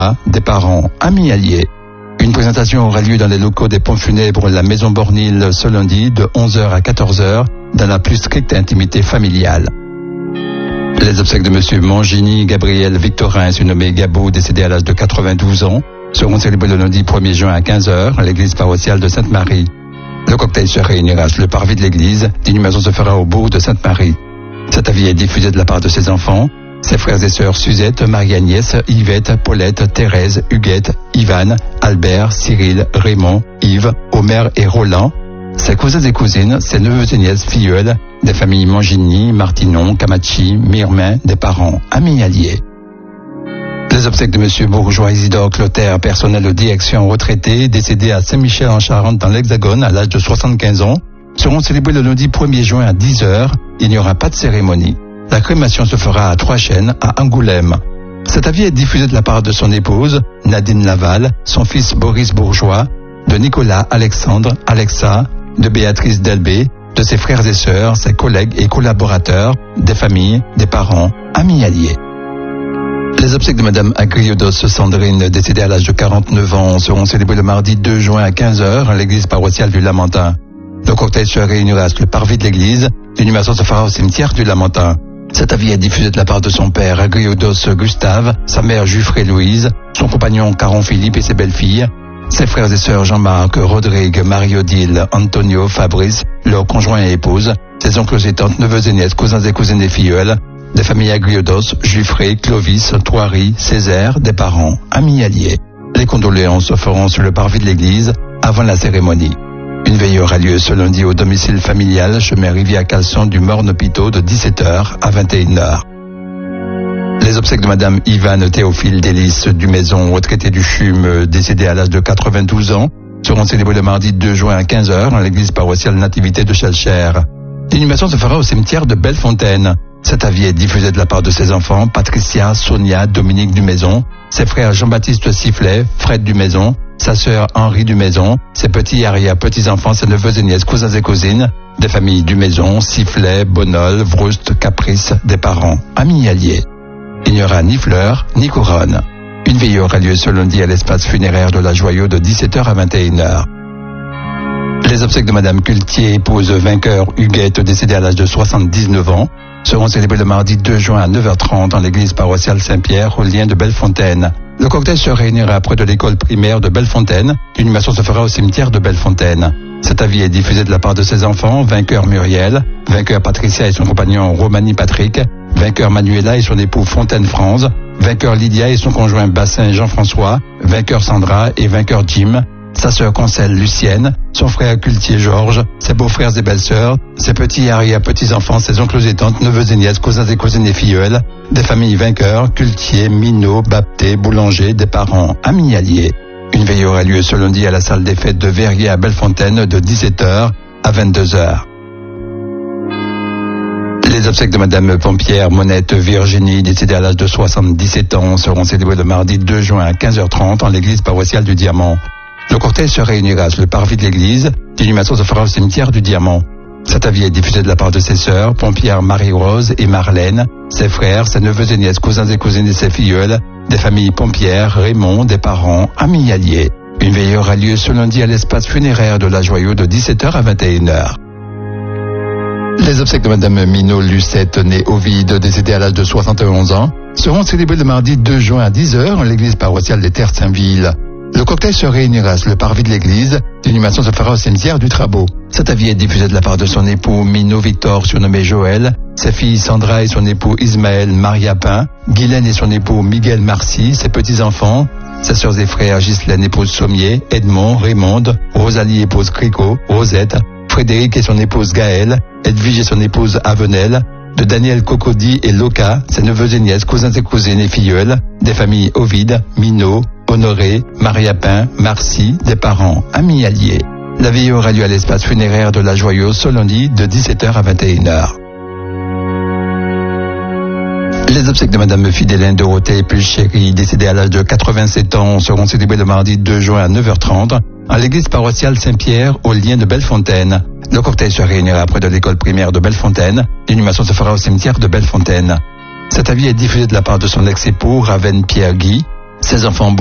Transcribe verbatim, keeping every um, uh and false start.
des parents, amis, alliés. Une présentation aura lieu dans les locaux des pompes funèbres La Maison Bornil ce lundi de onze heures à quatorze heures dans la plus stricte intimité familiale. Les obsèques de monsieur Mangini Gabriel Victorin, surnommé Gabou, décédé à l'âge de quatre-vingt-douze ans, seront célébrés le lundi premier juin à quinze heures à l'église paroissiale de Sainte-Marie. Le cocktail se réunira sur le parvis de l'église. L'inhumation se fera au bourg de Sainte-Marie. Cet avis est diffusé de la part de ses enfants, ses frères et sœurs Suzette, Marie-Agnès, Yvette, Paulette, Thérèse, Huguette, Ivan, Albert, Cyril, Raymond, Yves, Omer et Roland, ses cousins et cousines, ses neveux et nièces filleuls, des familles Mangini, Martinon, Camachi, Mirmin, des parents, amis, alliés. Les obsèques de monsieur Bourgeois Isidore Clotaire, personnel de direction retraité, décédé à Saint-Michel-en-Charente dans l'Hexagone à l'âge de soixante-quinze ans, seront célébrés le lundi premier juin à dix heures. Il n'y aura pas de cérémonie. La crémation se fera à Trois-Chênes, à Angoulême. Cet avis est diffusé de la part de son épouse, Nadine Laval, son fils Boris Bourgeois, de Nicolas Alexandre Alexa, de Béatrice Delbé, de ses frères et sœurs, ses collègues et collaborateurs, des familles, des parents, amis, alliés. Les obsèques de madame Agriodos Sandrine, décédée à l'âge de quarante-neuf ans, seront célébrées le mardi deux juin à quinze heures à l'église paroissiale du Lamentin. Le cocktail se réunira sur le parvis de l'église. L'inhumation se fera au cimetière du Lamentin. Cet avis est diffusé de la part de son père, Agriodos Gustave, sa mère Juffré Louise, son compagnon Caron Philippe et ses belles-filles, ses frères et sœurs Jean-Marc, Rodrigue, Marie-Odile, Antonio, Fabrice, leurs conjoints et épouses, ses oncles et tantes, neveux et nièces, cousins et cousines et filleuls, des familles Agriodos, Juffré, Clovis, Thoiry, Césaire, des parents, amis, alliés. Les condoléances se feront sur le parvis de l'église avant la cérémonie. Une veille aura lieu ce lundi au domicile familial, chemin Rivière-Calson du Morne-Hôpital de dix-sept heures à vingt et une heures. Les obsèques de madame Yvane Théophile Délice du Maison, retraité du C H U M, décédé à l'âge de quatre-vingt-douze ans, seront célébrées le mardi deux juin à quinze heures à l'église paroissiale Nativité de Chelcher. L'inhumation se fera au cimetière de Bellefontaine. Cet avis est diffusé de la part de ses enfants, Patricia, Sonia, Dominique du Maison, ses frères Jean-Baptiste Sifflet, Fred du Maison, sa sœur Henri du Maison, ses petits arrière-petits-enfants, ses neveux et nièces, cousins et cousines, des familles du Maison, Sifflet, Bonol, Vroust, Caprice, des parents, amis, alliés. Il n'y aura ni fleurs, ni couronne. Une veillée aura lieu ce lundi à l'espace funéraire de la Joyau de dix-sept heures à vingt et une heures. Les obsèques de madame Cultier, épouse vainqueur Huguette, décédée à l'âge de soixante-dix-neuf ans, seront célébrées le mardi deux juin à neuf heures trente dans l'église paroissiale Saint-Pierre, au lien de Bellefontaine. Le cocktail se réunira près de l'école primaire de Bellefontaine. L'inhumation se fera au cimetière de Bellefontaine. Cet avis est diffusé de la part de ses enfants, vainqueur Muriel, vainqueur Patricia et son compagnon Romani Patrick, vainqueur Manuela et son époux Fontaine France, vainqueur Lydia et son conjoint Bassin Jean-François, vainqueur Sandra et vainqueur Jim, sa sœur Concelle Lucienne, son frère Cultier Georges, ses beaux-frères et belles-sœurs, ses petits arrière-petits-enfants, ses oncles et tantes, neveux et nièces, cousins et cousines et filleuls, des familles vainqueurs, Cultier, Minot, Bapté, Boulanger, des parents, amis, alliés. Une veillée aura lieu ce lundi à la salle des fêtes de Verrier à Bellefontaine de dix-sept heures à vingt-deux heures. Les obsèques de madame Pompière Monette Virginie, décédée à l'âge de soixante-dix-sept ans, seront célébrées le mardi deux juin à quinze heures trente en l'église paroissiale du Diamant. Le cortège se réunira sur le parvis de l'église. L'inhumation se fera au cimetière du Diamant. Cet avis est diffusé de la part de ses sœurs, Pompière Marie-Rose et Marlène, ses frères, ses neveux et nièces, cousins et cousines et ses filleuls, des familles Pompière, Raymond, des parents, amis, alliés. Une veillée aura lieu ce lundi à l'espace funéraire de la Joyau de dix-sept heures à vingt et une heures. Les obsèques de madame Minot Lucette, née Ovide, décédée à l'âge de soixante et onze ans, seront célébrées le mardi deux juin à dix heures en l'église paroissiale des Terres Saint-Ville. Le cocktail se réunira sur le parvis de l'église. L'inhumation se fera au cimetière du Trabeau. Cet avis est diffusé de la part de son époux Minot Victor, surnommé Joël, ses filles Sandra et son époux Ismaël Maria Pin, Guylaine et son époux Miguel Marcy, ses petits-enfants, ses sœurs et frères Ghislaine épouse Sommier, Edmond, Raymond, Rosalie épouse Cricot, Rosette, Frédéric et son épouse Gaëlle, Edwige et son épouse Avenel, de Daniel Cocody et Loca, ses neveux et nièces, cousins et cousines et filleuls, des familles Ovide, Minot, Honoré, Maria Pin, Marcy, des parents, amis, alliés. La veillée aura lieu à l'espace funéraire de la Joyeuse ce lundi de dix-sept heures à vingt et une heures. Les obsèques de madame Fidélène Dorothée Pulchéry, décédée à l'âge de quatre-vingt-sept ans, seront célébrées le mardi deux juin à neuf heures trente à l'église paroissiale Saint-Pierre au lien de Bellefontaine. Le cortège se réunira près de l'école primaire de Bellefontaine. L'inhumation se fera au cimetière de Bellefontaine. Cet avis est diffusé de la part de son ex-époux Ravenne Pierre Guy. Ces enfants